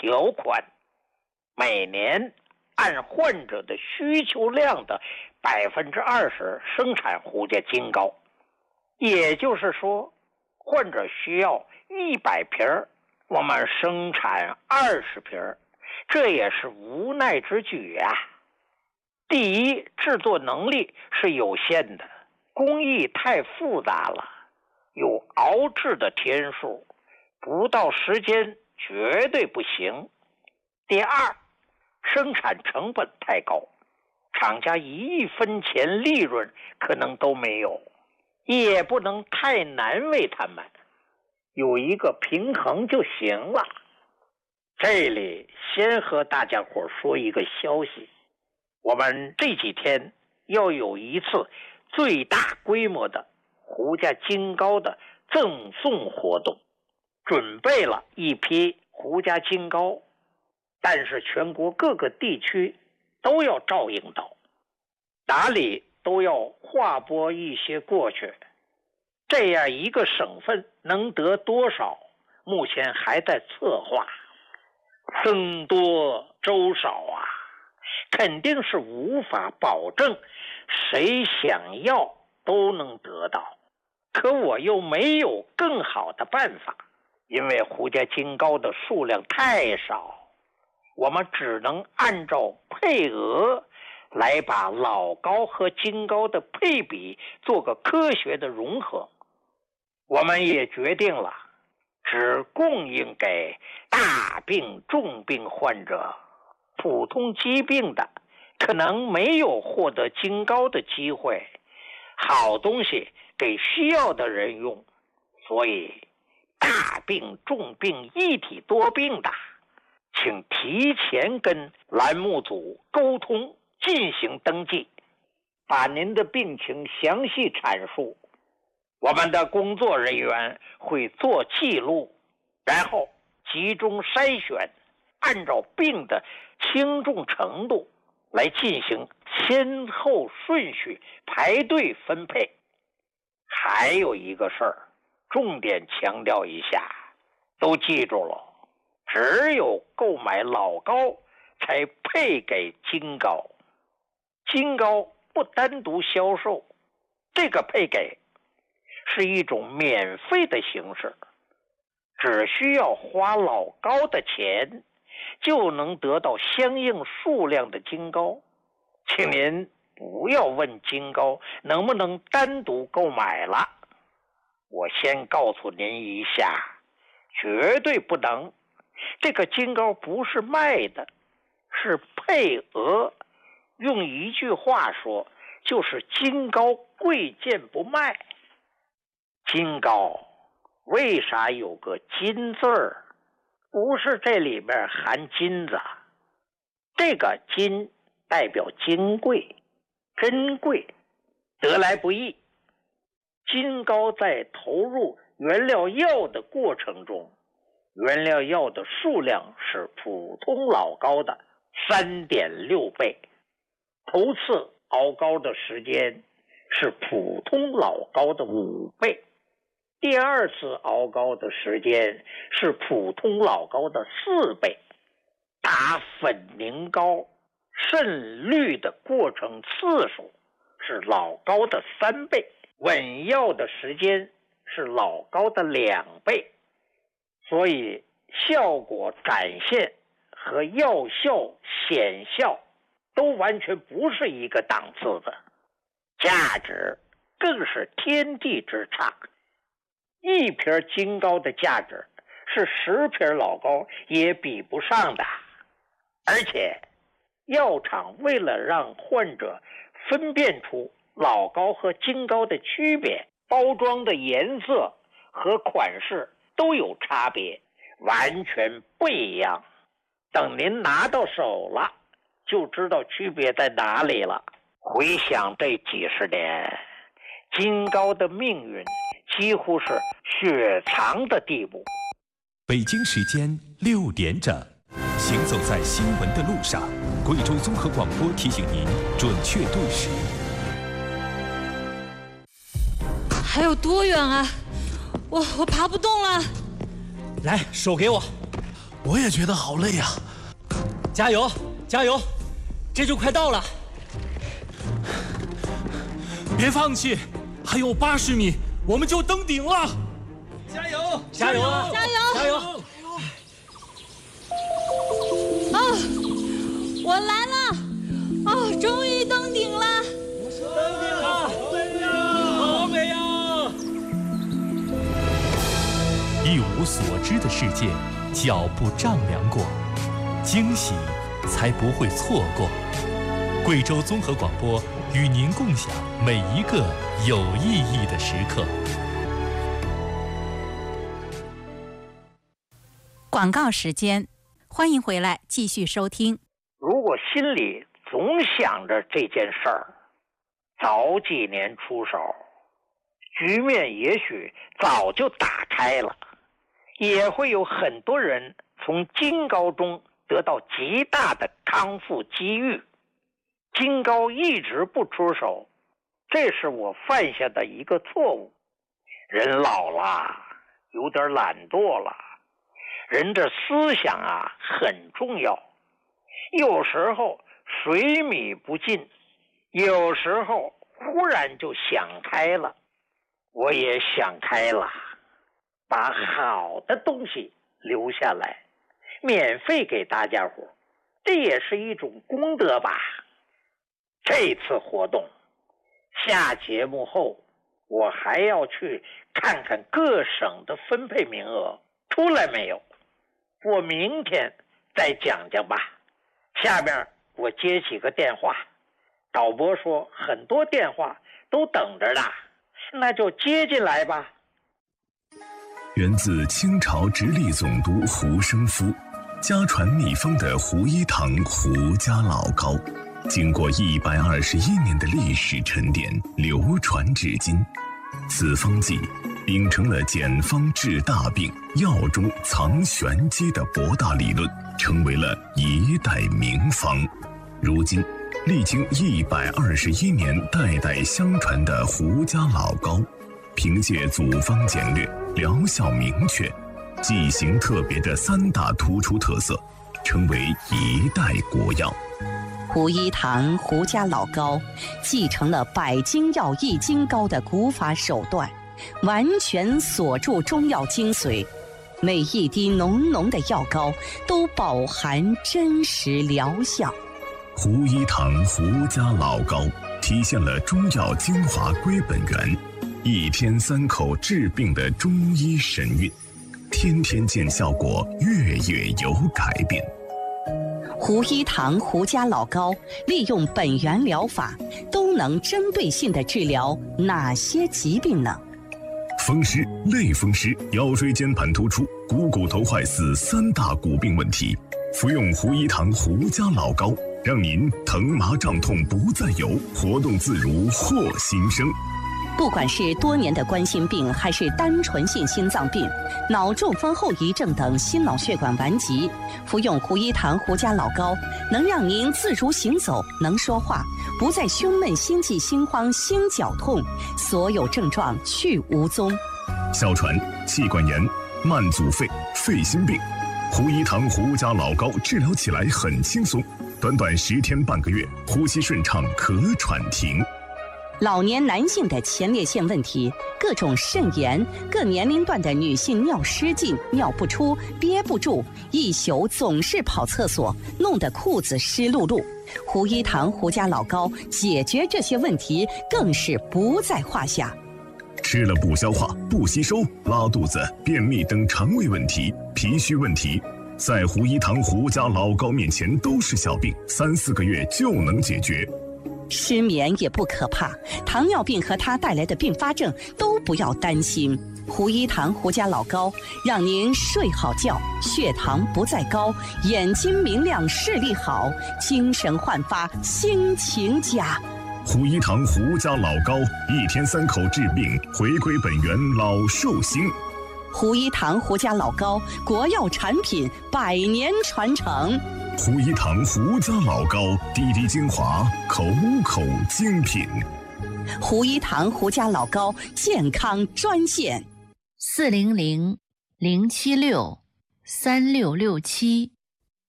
条款，每年按患者的需求量的20%生产胡家金膏。也就是说，患者需要100瓶，我们生产20瓶，这也是无奈之举啊。第一，制作能力是有限的，工艺太复杂了，有熬制的天数，不到时间绝对不行。第二，生产成本太高，厂家1分钱利润可能都没有，也不能太难为他们，有一个平衡就行了。这里先和大家伙说一个消息，我们这几天要有一次最大规模的胡家金膏的赠送活动，准备了一批胡家金膏，但是全国各个地区都要照应到，哪里都要划拨一些过去，这样一个省份能得多少，目前还在策划。僧多粥少啊，肯定是无法保证谁想要都能得到，可我又没有更好的办法，因为胡家金膏的数量太少，我们只能按照配额来把老膏和金膏的配比做个科学的融合。我们也决定了，只供应给大病重病患者，普通疾病的可能没有获得金膏的机会，好东西给需要的人用，所以大病重病一体多病的，请提前跟栏目组沟通进行登记，把您的病情详细阐述，我们的工作人员会做记录，然后集中筛选，按照病的轻重程度来进行先后顺序排队分配。还有一个事儿，重点强调一下，都记住了，只有购买老膏才配给金膏，金膏不单独销售，这个配给是一种免费的形式，只需要花老膏的钱就能得到相应数量的金膏。请您不要问金膏能不能单独购买了，我先告诉您一下，绝对不能。这个金膏不是卖的，是配额，用一句话说，就是金膏贵贱不卖。金膏为啥有个金字儿？不是这里面含金子，这个金代表金贵、珍贵，得来不易。金膏在投入原料药的过程中，原料药的数量是普通老膏的3.6倍，头次熬膏的时间是普通老膏的5倍，第二次熬膏的时间是普通老膏的4倍，打粉凝膏渗滤的过程次数是老膏的3倍，稳药的时间是老膏的2倍，所以效果展现和药效显效都完全不是一个档次的，价值更是天地之差。一瓶金膏的价值是10瓶老膏也比不上的，而且药厂为了让患者分辨出老膏和金膏的区别，包装的颜色和款式都有差别，完全不一样。等您拿到手了，就知道区别在哪里了。回想这几十年，金膏的命运几乎是雪藏的地步。 北京时间6点整，行走在新闻的路上，贵州综合广播提醒您准确对时。 还有多远啊？我爬不动了。 来，手给我。 我也觉得好累呀。 加油，加油，这就快到了。 别放弃，还有80米，我们就登顶了。 加油，加油啊！ 加油！ 加油！ 哦，我来了！哦，终于登顶了！ 登顶了！好美呀！ 一无所知的世界，脚步丈量过，惊喜才不会错过。贵州综合广播与您共享每一个有意义的时刻。 广告时间，欢迎回来继续收听。 如果心里总想着这件事儿，早几年出手，局面也许早就打开了，也会有很多人从金高中得到极大的康复机遇。金高一直不出手，这是我犯下的一个错误。人老了，有点懒惰了，人的思想啊很重要。有时候水米不进，有时候忽然就想开了。我也想开了，把好的东西留下来，免费给大家伙，这也是一种功德吧。这次活动下节目后，我还要去看看各省的分配名额出来没有，我明天再讲讲吧。下面我接几个电话，导播说很多电话都等着呢，那就接进来吧。 源自清朝直隶总督胡生夫，家传秘方的胡一堂胡家老膏，经过121年的历史沉淀，流传至今。此方剂秉承了简方治大病、药中藏玄机的博大理论，成为了一代名方。如今历经121年代代相传的胡家老膏，凭借组方简略、疗效明确、剂型特别的3大突出特色，成为一代国药。 胡一堂胡家老膏继承了百金药益金膏的古法手段，完全锁住中药精髓，每一滴浓浓的药膏都饱含真实疗效。 胡一堂胡家老膏体现了中药精华归本源，一天3口治病的中医神韵，天天见效果，月月有改变。 胡一堂胡家老膏利用本源疗法，都能针对性地治疗哪些疾病呢？ 风湿、类风湿、腰椎间盘突出、股骨头坏死3大骨病问题，服用胡一堂胡家老膏，让您疼麻胀痛不再有，活动自如获新生。 不管是多年的冠心病，还是单纯性心脏病、脑中风后遗症等心脑血管顽疾，服用胡一堂胡家老膏，能让您自如行走，能说话，不再胸闷、心悸、心慌、心绞痛，所有症状去无踪。 哮喘、气管炎、慢阻肺、肺心病，胡一堂胡家老膏治疗起来很轻松，短短10天半个月，呼吸顺畅，咳喘停。 老年男性的前列腺问题，各种肾炎，各年龄段的女性尿失禁、尿不出、憋不住，一宿总是跑厕所，弄得裤子湿漉漉。胡一堂胡家老膏解决这些问题更是不在话下。 吃了不消化、不吸收、拉肚子、便秘等肠胃问题、脾虚问题，在胡一堂胡家老膏面前都是小病，3、4个月就能解决。 失眠也不可怕，糖尿病和它带来的并发症都不要担心。胡一堂胡家老膏让您睡好觉，血糖不再高，眼睛明亮，视力好，精神焕发，心情佳。 胡一堂胡家老膏，1天3口治病，回归本源，老寿星。 胡一堂胡家老膏，国药产品，100年传承。 胡一堂胡家老膏，滴滴精华，口口精品。 胡一堂胡家老膏健康专线：400-076-486 3667。